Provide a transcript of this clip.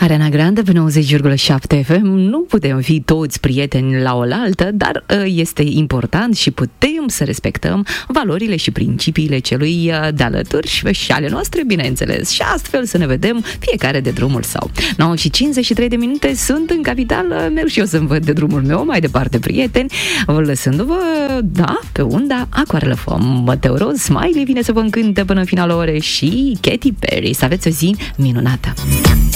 Ariana Grande pe 90,7 FM. Nu putem fi toți prieteni la oaltă, dar este important și putem să respectăm valorile și principiile celui de alături și ale noastre, bineînțeles, și astfel să ne vedem fiecare de drumul său. 9 și 53 de minute sunt în capitală, merg și eu să-mi văd de drumul meu, mai departe, prieteni, lăsându-vă, da, pe unda Aquarelă Foam. Mateo Roz, Smiley vine să vă încânte până în finalul orei și Katy Perry. Să aveți o zi minunată!